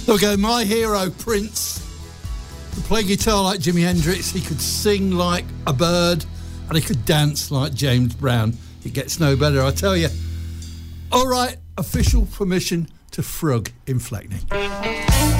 Okay, my hero, Prince. He could play guitar like Jimi Hendrix, he could sing like a bird, and he could dance like James Brown. It gets no better, I tell you. All right, official permission to frug in Fleckney.